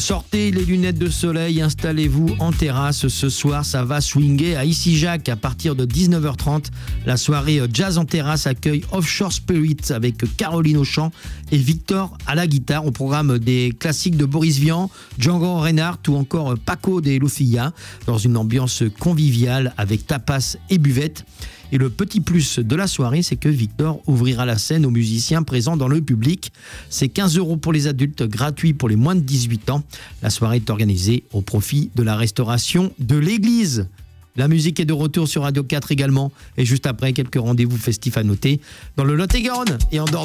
Sortez les lunettes de soleil, installez-vous en terrasse. Ce soir, ça va swinguer à Issy-Jacques à partir de 19h30. La soirée Jazz en terrasse accueille Offshore Spirit avec Caroline au chant et Victor à la guitare. Au programme des classiques de Boris Vian, Django Reinhardt ou encore Paco de Lucia dans une ambiance conviviale avec tapas et buvette. Et le petit plus de la soirée, c'est que Victor ouvrira la scène aux musiciens présents dans le public. C'est 15 € pour les adultes, gratuit pour les moins de 18 ans. La soirée est organisée au profit de la restauration de l'église. La musique est de retour sur Radio 4 également. Et juste après, quelques rendez-vous festifs à noter dans le Lot-et-Garonne et en Dordogne.